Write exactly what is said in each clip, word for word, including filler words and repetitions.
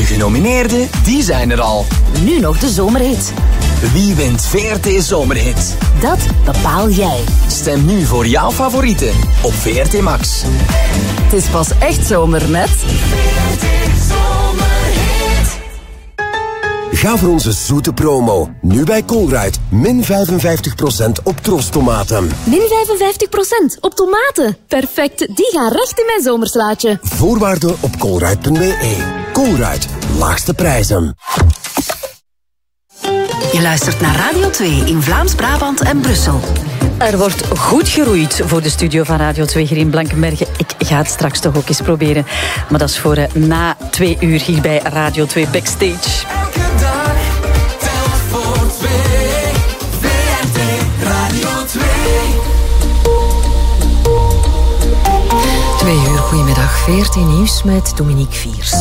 genomineerden, die zijn er al. Nu nog de zomerhit. Wie wint V R T Zomerhit? Dat bepaal jij. Stem nu voor jouw favorieten op V R T Max. Het is pas echt zomer met V R T Zomerhit. Ga voor onze zoete promo. Nu bij Colruyt. Min vijfenvijftig procent op trostomaten. Min vijfenvijftig procent op tomaten. Perfect, die gaan recht in mijn zomerslaatje. Voorwaarden op colruyt punt b e. Colruyt, laagste prijzen. Je luistert naar Radio twee in Vlaams-Brabant en Brussel. Er wordt goed geroeid voor de studio van Radio twee hier in Blankenberge. Ik ga het straks toch ook eens proberen. Maar dat is voor uh, na twee uur hier bij Radio twee Backstage. Elke dag telt voor twee. V R T Radio twee. Twee uur, goedemiddag. V R T Nieuws met Dominique Viers.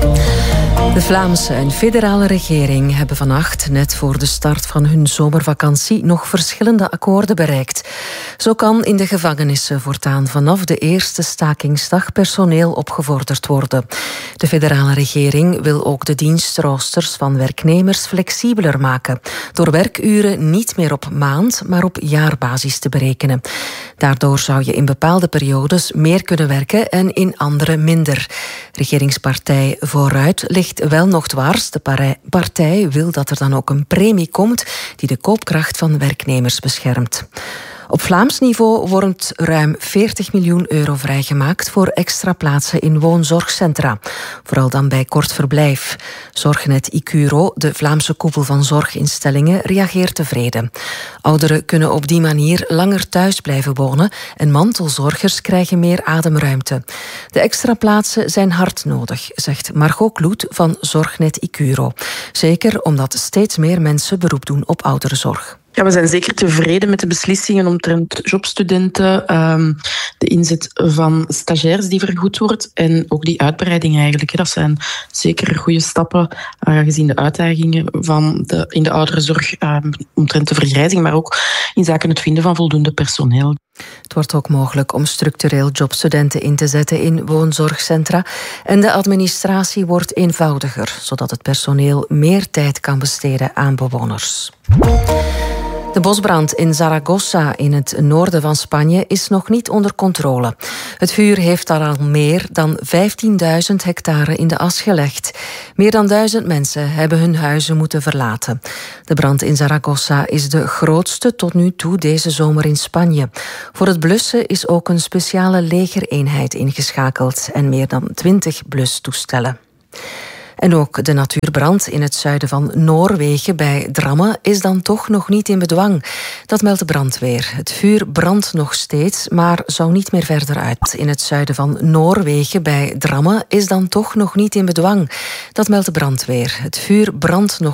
De Vlaamse en federale regering hebben vannacht, net voor de start van hun zomervakantie, nog verschillende akkoorden bereikt. Zo kan in de gevangenissen voortaan vanaf de eerste stakingsdag personeel opgevorderd worden. De federale regering wil ook de dienstroosters van werknemers flexibeler maken, door werkuren niet meer op maand, maar op jaarbasis te berekenen. Daardoor zou je in bepaalde periodes meer kunnen werken en in andere minder. Regeringspartij Vooruit ligt wel nog dwars. De partij wil dat er dan ook een premie komt die de koopkracht van werknemers beschermt. Op Vlaams niveau wordt ruim veertig miljoen euro vrijgemaakt voor extra plaatsen in woonzorgcentra. Vooral dan bij kort verblijf. Zorgnet Icuro, de Vlaamse koepel van zorginstellingen, reageert tevreden. Ouderen kunnen op die manier langer thuis blijven wonen en mantelzorgers krijgen meer ademruimte. De extra plaatsen zijn hard nodig, zegt Margot Kloet van Zorgnet Icuro. Zeker omdat steeds meer mensen beroep doen op ouderenzorg. Ja, we zijn zeker tevreden met de beslissingen omtrent jobstudenten, um, de inzet van stagiairs die vergoed wordt en ook die uitbreiding eigenlijk. Dat zijn zeker goede stappen uh, gezien de uitdagingen van de, in de ouderenzorg um, omtrent de vergrijzing, maar ook in zaken het vinden van voldoende personeel. Het wordt ook mogelijk om structureel jobstudenten in te zetten in woonzorgcentra en de administratie wordt eenvoudiger, zodat het personeel meer tijd kan besteden aan bewoners. De bosbrand in Zaragoza in het noorden van Spanje is nog niet onder controle. Het vuur heeft daar al meer dan vijftienduizend hectare in de as gelegd. Meer dan duizend mensen hebben hun huizen moeten verlaten. De brand in Zaragoza is de grootste tot nu toe deze zomer in Spanje. Voor het blussen is ook een speciale legereenheid ingeschakeld en meer dan twintig blustoestellen. En ook de natuurbrand in het zuiden van Noorwegen bij Drammen is dan toch nog niet in bedwang. Dat meldt de brandweer. Het vuur brandt nog steeds, maar zou niet meer verder uit. In het zuiden van Noorwegen bij Drammen is dan toch nog niet in bedwang. Dat meldt de brandweer. Het vuur brandt nog